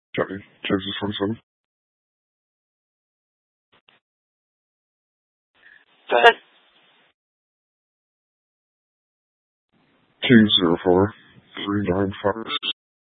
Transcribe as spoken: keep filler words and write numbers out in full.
Johnny, Texas forty-seven. Good. two zero four three nine five